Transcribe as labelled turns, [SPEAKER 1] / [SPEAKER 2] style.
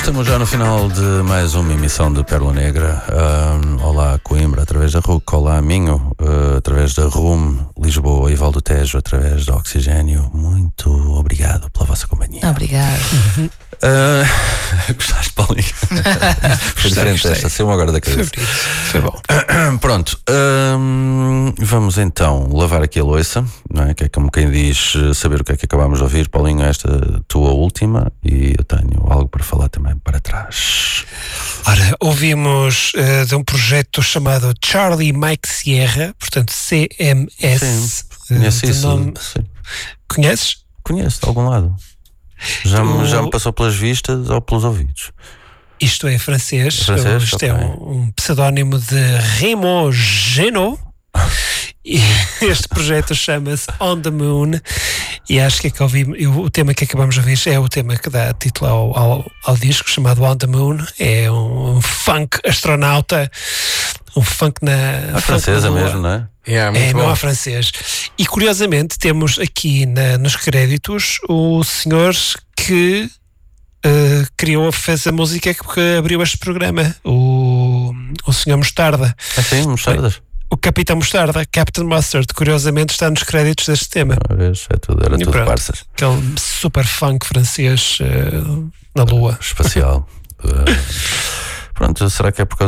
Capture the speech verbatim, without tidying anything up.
[SPEAKER 1] Estamos já no final de mais uma emissão de Pérola Negra. Um, olá Coimbra, através da R U C. Olá Minho, uh, através da R U M. Lisboa e Val do Tejo, através da Oxigênio. Muito obrigado pela vossa companhia.
[SPEAKER 2] Obrigado.
[SPEAKER 1] Uh, gostaste, Paulinho? Foi diferente esta, saiu agora da cabeça.
[SPEAKER 2] Foi bom.
[SPEAKER 1] Pronto, um, vamos então lavar aqui a louça, não é? Que é como quem diz, saber o que é que acabámos de ouvir. Paulinho, esta tua última, e eu tenho algo para falar também para trás.
[SPEAKER 3] Ora, ouvimos uh, de um projeto chamado Charlie Mike Sierra, portanto C M S.
[SPEAKER 1] Sim, conheço
[SPEAKER 3] uh,
[SPEAKER 1] isso.
[SPEAKER 3] Nome...
[SPEAKER 1] Sim.
[SPEAKER 3] Conheces?
[SPEAKER 1] Conheço, de algum lado. Já,
[SPEAKER 3] o...
[SPEAKER 1] me, já me passou pelas vistas ou pelos ouvidos.
[SPEAKER 3] Isto é francês,
[SPEAKER 1] é francês?
[SPEAKER 3] isto
[SPEAKER 1] Okay.
[SPEAKER 3] é um, um pseudónimo de Raymond Genot. E este projeto chama-se On the Moon, e acho que é que ouvi, o tema que acabamos de ouvir é o tema que dá título ao, ao, ao disco, chamado On the Moon. É um, um funk astronauta, um funk na
[SPEAKER 1] a francesa mesmo, não é?
[SPEAKER 3] Yeah, muito é, bom. Não há francês. E curiosamente temos aqui na, nos créditos o senhor que uh, criou, fez a música que abriu este programa, o, o senhor Mostarda.
[SPEAKER 1] Ah, sim, Mostardas.
[SPEAKER 3] O Capitão Mostarda, Captain Mustard, curiosamente está nos créditos deste tema.
[SPEAKER 1] Uma vez, é tudo, era
[SPEAKER 3] e
[SPEAKER 1] tudo
[SPEAKER 3] pronto,
[SPEAKER 1] parças.
[SPEAKER 3] Aquele super funk francês uh, na Lua.
[SPEAKER 1] Espacial. uh, pronto, será que é por causa